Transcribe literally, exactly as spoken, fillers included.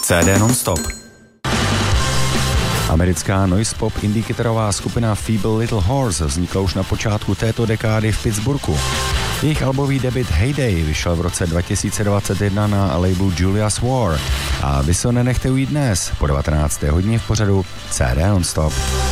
C D non-stop. Americká noise pop indie kytarová skupina Feeble Little Horse vznikla už na počátku této dekády v Pittsburghu. Jejich albový debut Heyday vyšel v roce dva tisíce dvacet jedna na labelu Julia's War a vy se ho nenechte ujít dnes po devatenácté hodině v pořadu C D non-stop.